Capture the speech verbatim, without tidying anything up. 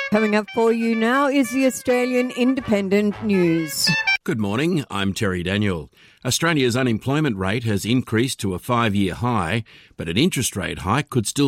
Coming up for you now is the Australian Independent News. Good morning, I'm Terry Daniel. Australia's unemployment rate has increased to a five-year high, but an interest rate hike could still